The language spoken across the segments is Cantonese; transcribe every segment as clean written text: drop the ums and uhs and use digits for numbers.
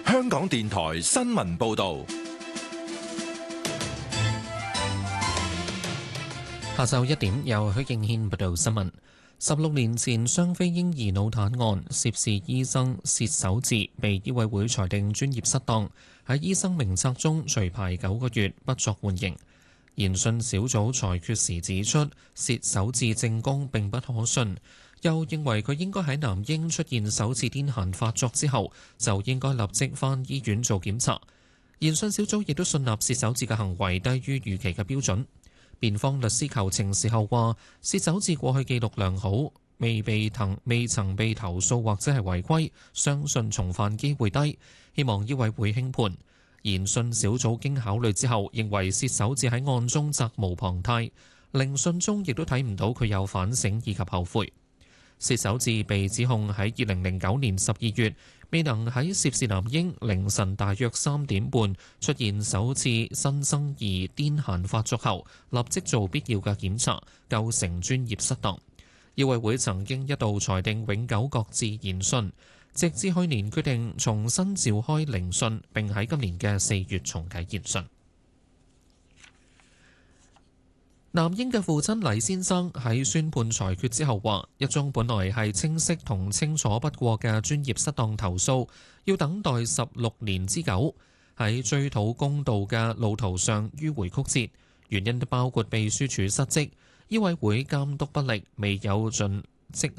香港電台新聞報道。 下晝1點，由許敬軒報道新聞。16年前雙非嬰兒腦癱案，涉事醫生薛守志被醫委會裁定專業失當，喺醫生名冊中除牌9個月，不作緩刑。研訊小組裁決時指出，薛守志證供並不可信，又認為佢應該喺男嬰出現首次癲癇發作之後，就應該立即返醫院做檢查。研訊小組亦都信納薛守志嘅行為低於預期嘅標準。辯方律師求情時候話，薛守志過去記錄良好，未曾被投訴或者係違規，相信重犯機會低，希望醫委會輕判。研訊小組經考慮之後，認為薛守志喺案中責無旁貸，聆訊中亦都睇唔到佢有反省以及後悔。薛守志被指控喺2009年12月未能喺涉事男嬰凌晨大約3點半出現首次新生兒癲癇發作後，立即做必要嘅檢查，構成專業失當。醫委會曾經一度裁定永久擱置研訊，直至去年決定重新召開聆訊，並喺今年嘅4月重啟研訊。男嬰嘅父親黎先生喺宣判裁決之後話，一宗本來係清晰同清楚不過嘅專業失當投訴，要等待16年之久，喺追討公道嘅路途上迂迴曲折，原因都包括秘書處失職、醫委會監督不力、未有盡職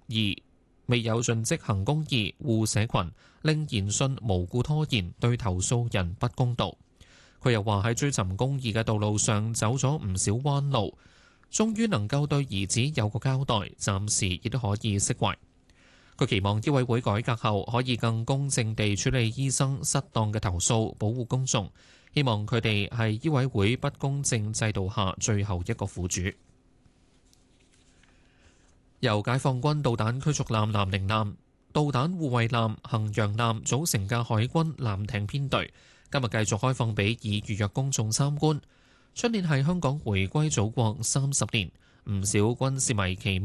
行公義、護社群，令研訊無故拖延，對投訴人不公道。佢又話喺追尋公義嘅道路上走咗唔少彎路，終於能夠對兒子有個交代，暫時亦都可以釋懷。佢期望醫委會改革後可以更公正地處理醫生失當嘅投訴，保護公眾。希望佢哋係醫委會不公正制度下最後一個苦主。由解放軍導彈驅逐艦南寧艦、導彈護衛艦衡陽艦組成嘅海軍艦艇編隊，今日繼續開放俾已預約公眾參觀。出年係香港回歸祖國30年，唔少軍事迷期望